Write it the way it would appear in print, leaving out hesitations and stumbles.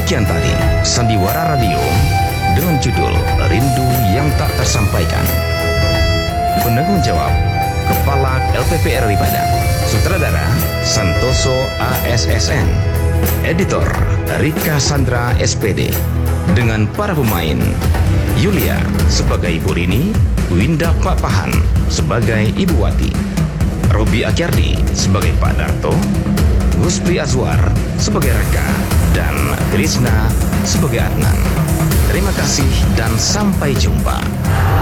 Demikian tadi Sandiwara Radio dengan judul Rindu yang Tak Tersampaikan. Penanggung jawab Kepala LPP RRI Padang, Sutradara Santoso ASSN, Editor Rika Sandra SPD, dengan para pemain Yulia sebagai Ibu Rini, Winda Pak Pahan sebagai Ibu Wati, Robi Akyardi sebagai Pak Darto, Guspri Azwar sebagai Raka, dan Krishna sebagai Adnan. Terima kasih dan sampai jumpa.